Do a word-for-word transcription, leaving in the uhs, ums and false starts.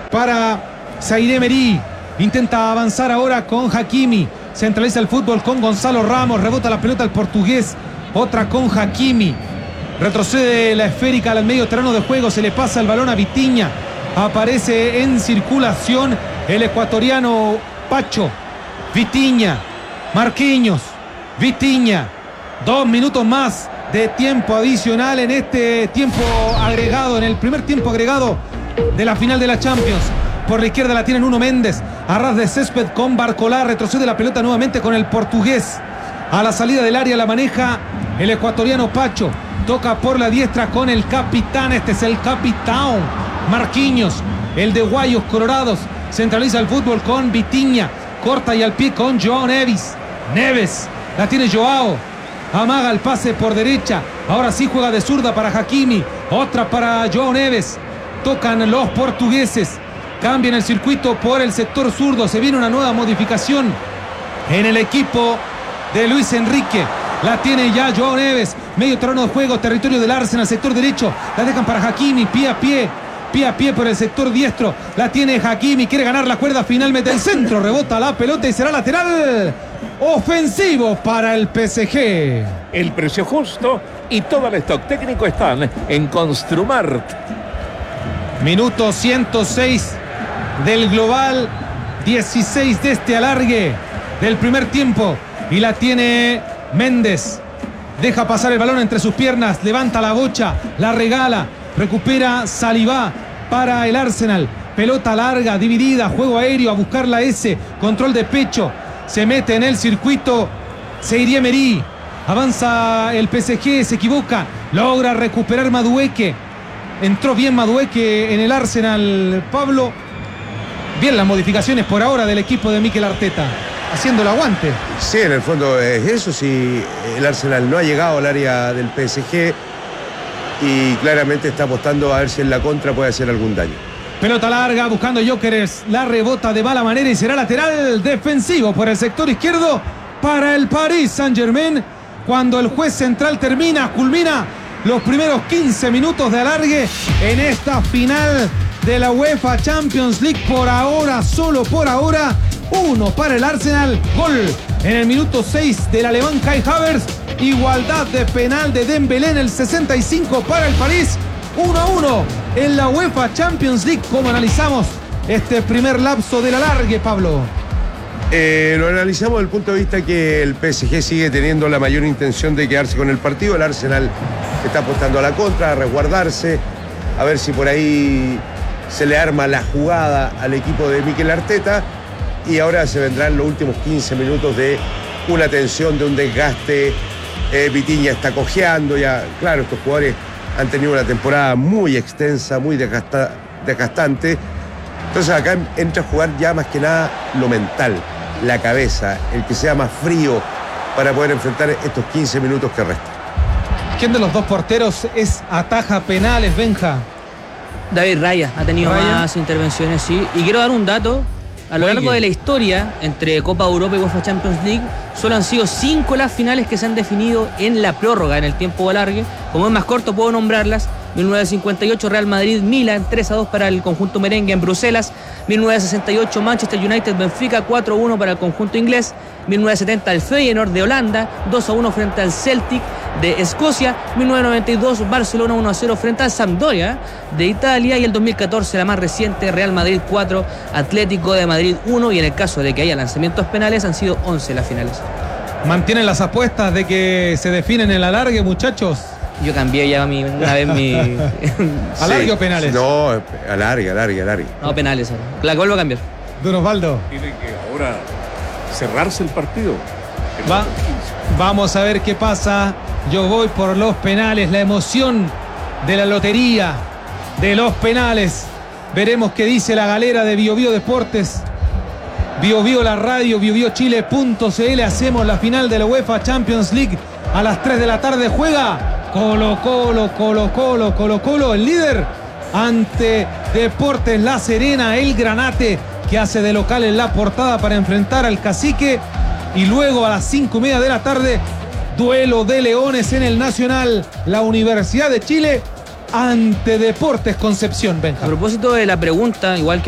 para Zaire Emery. Intenta avanzar ahora con Hakimi. Centraliza el fútbol con Gonzalo Ramos. Rebota la pelota el portugués. Otra con Hakimi. Retrocede la esférica al medio terreno de juego. Se le pasa el balón a Vitinha. Aparece en circulación el ecuatoriano Pacho. Vitinha. Marquinhos. Vitinha. Dos minutos más de tiempo adicional en este tiempo agregado, en el primer tiempo agregado de la final de la Champions. Por la izquierda la tiene Nuno Méndez. A ras de césped con Barcolá. Retrocede la pelota nuevamente con el portugués. A la salida del área la maneja el ecuatoriano Pacho. Toca por la diestra con el capitán. Este es el capitán Marquinhos, el de Guayos Colorados. Centraliza el fútbol con Vitinha. Corta y al pie con Joao Neves. Neves. La tiene Joao. Amaga el pase por derecha. Ahora sí juega de zurda para Hakimi. Otra para Joao Neves. Tocan los portugueses. Cambian el circuito por el sector zurdo. Se viene una nueva modificación en el equipo de Luis Enrique. La tiene ya Joao Neves. Medio terreno de juego. Territorio del Arsenal. Sector derecho. La dejan para Hakimi. Pie a pie. Pie a pie por el sector diestro. La tiene Hakimi. Quiere ganar la cuerda final. Mete el centro. Rebota la pelota y será lateral ofensivo para el P S G. El precio justo y todo el stock técnico están en Construmart. Minuto ciento seis del global. dieciséis de este alargue del primer tiempo. Y la tiene Méndez. Deja pasar el balón entre sus piernas. Levanta la bocha. La regala. Recupera Saliba para el Arsenal. Pelota larga, dividida. Juego aéreo a buscar la S. Control de pecho. Se mete en el circuito Zaire Emery. Avanza el P S G. Se equivoca. Logra recuperar Madueke. Entró bien Madueke en el Arsenal, Pablo. Bien las modificaciones por ahora del equipo de Mikel Arteta. Haciendo el aguante. Sí, en el fondo es eso. Si el Arsenal no ha llegado al área del P S G y claramente está apostando a ver si en la contra puede hacer algún daño. Pelota larga buscando Gyökeres. La rebota de mala manera y será lateral defensivo por el sector izquierdo para el Paris Saint-Germain. Cuando el juez central termina, culmina los primeros quince minutos de alargue en esta final de la UEFA Champions League. Por ahora, solo por ahora, uno para el Arsenal. Gol en el minuto seis del alemán Kai Havertz. Igualdad de penal de Dembélé en el sesenta y cinco para el París. uno a uno en la UEFA Champions League. ¿Cómo analizamos este primer lapso del alargue, Pablo? Eh, lo analizamos desde el punto de vista que el P S G sigue teniendo la mayor intención de quedarse con el partido. El Arsenal está apostando a la contra, a resguardarse, a ver si por ahí se le arma la jugada al equipo de Mikel Arteta. Y ahora se vendrán los últimos quince minutos de una tensión, de un desgaste. Eh, Vitinha está cojeando ya. Claro, estos jugadores han tenido una temporada muy extensa, muy desgasta, desgastante. Entonces acá entra a jugar ya más que nada lo mental, la cabeza, el que sea más frío para poder enfrentar estos quince minutos que restan. ¿Quién de los dos porteros es ataja penales, Benja? David Raya ha tenido Raya. más intervenciones, sí. Y quiero dar un dato. A lo largo de la historia, entre Copa Europa y UEFA Champions League, solo han sido cinco las finales que se han definido en la prórroga, en el tiempo alargue. Como es más corto, puedo nombrarlas. mil novecientos cincuenta y ocho Real Madrid-Milan, tres a dos para el conjunto merengue en Bruselas. mil novecientos sesenta y ocho Manchester United-Benfica, cuatro a uno para el conjunto inglés. mil novecientos setenta el Feyenoord de Holanda, dos a uno frente al Celtic de Escocia. mil novecientos noventa y dos Barcelona uno a cero frente al Sampdoria de Italia. Y el dos mil catorce, la más reciente, Real Madrid cuatro, Atlético de Madrid uno. Y en el caso de que haya lanzamientos penales, han sido once las finales. ¿Mantienen las apuestas de que se definen en el alargue, muchachos? Yo cambié ya mi, una vez mi... ¿Alargue Sí, o penales? No, alargue, alargue, alargue. No, penales. La vuelvo a cambiar. Don Osvaldo. Tiene que ahora cerrarse el partido. Va, vamos a ver qué pasa. Yo voy por los penales. La emoción de la lotería de los penales. Veremos qué dice la galera de Bio Bio Deportes. Bio Bio la radio, bio bio chile punto c l. Hacemos la final de la UEFA Champions League a las tres de la tarde. Juega Colo Colo, Colo Colo, Colo Colo, el líder ante Deportes La Serena, el Granate, que hace de local en la portada para enfrentar al Cacique. Y luego a las cinco y media de la tarde, duelo de leones en el Nacional, la Universidad de Chile ante Deportes Concepción. Benja. A propósito de la pregunta, igual que